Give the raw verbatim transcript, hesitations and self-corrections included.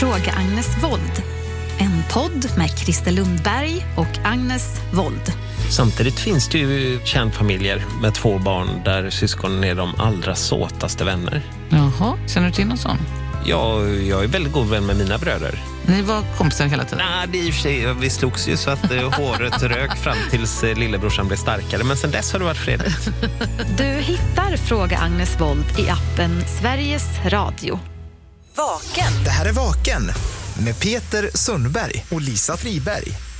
Fråga Agnes Wold. En podd med Christer Lundberg och Agnes Wold. Samtidigt finns det ju kärnfamiljer med två barn där syskonen är de allra såtaste vänner. Jaha, känner du till någon sån? Ja, jag är väldigt god vän med mina bröder. Ni var kompisar hela tiden? Nej, det är i och för sig, vi slogs ju så att eh, håret rök fram tills eh, lillebrorsan blev starkare. Men sen dess har det varit fredligt. Du hittar Fråga Agnes Wold i appen Sveriges Radio. Vaken. Det här är Vaken med Peter Sundberg och Lisa Friberg.